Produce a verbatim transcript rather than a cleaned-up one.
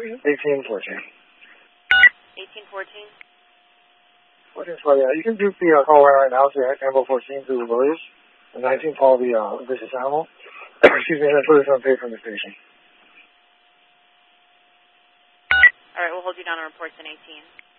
eighteen fourteen. eighteen fourteen. fourteen, so yeah, you can do the uh, call right now to Ambo fourteen to Williams. And nineteen, call the uh, vicious animal. Excuse me, and then put us on pay from the station. All right, we'll hold you down on reports in eighteen.